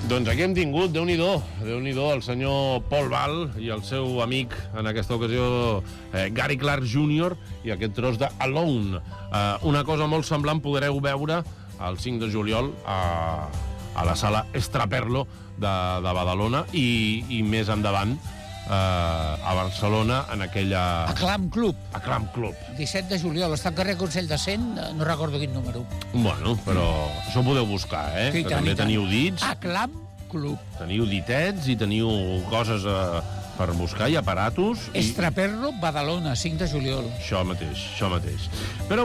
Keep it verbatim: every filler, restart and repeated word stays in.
Doncs aquí hem tingut, Déu-n'hi-do, Déu-n'hi-do, el senyor Paul Val i el seu amic, en aquesta ocasió, eh, Gary Clark júnior, i aquest tros de Alone. Eh, una cosa molt semblant podreu veure el cinc de juliol a, a la sala Estraperlo de, de Badalona i, i més endavant eh, a Barcelona, en aquella... A Clam Club. A Clam Club. disset de juliol, està al carrer Consell de Cent, no recordo quin número. Bueno, però això ho podeu buscar, eh? Sí, que tant, també tant. teniu dits. A Clam Club. Teniu ditets i teniu coses eh, per buscar i aparatos. Estraperlo, Badalona, cinc de juliol. I... Això mateix, això mateix. Però